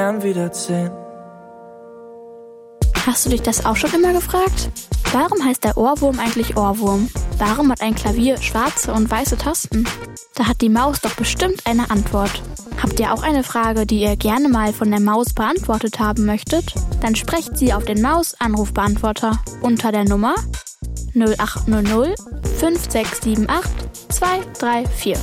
gern wieder 10. Hast du dich das auch schon immer gefragt? Warum heißt der Ohrwurm eigentlich Ohrwurm? Warum hat ein Klavier schwarze und weiße Tasten? Da hat die Maus doch bestimmt eine Antwort. Habt ihr auch eine Frage, die ihr gerne mal von der Maus beantwortet haben möchtet? Dann sprecht sie auf den Maus-Anrufbeantworter unter der Nummer 0800 5678 234.